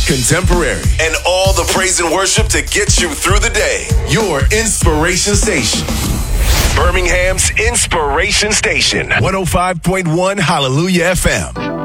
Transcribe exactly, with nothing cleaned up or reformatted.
contemporary, and all the praise and worship to get you through the day. Your inspiration station. Birmingham's Inspiration Station. one oh five point one Hallelujah F M.